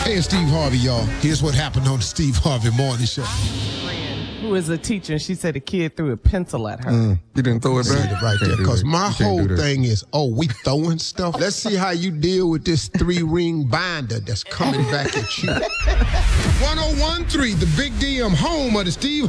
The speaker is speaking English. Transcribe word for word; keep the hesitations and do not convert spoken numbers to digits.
Hey, it's Steve Harvey, y'all. Here's what happened on the Steve Harvey Morning Show. Who is a teacher, and she said a kid threw a pencil at her. Mm, you didn't throw it See back? it right there, because my You can't whole do that. thing is, oh, we throwing stuff? Let's see how you deal with this three-ring binder that's coming back at you. one oh one point three, the Big D, I'm home of the Steve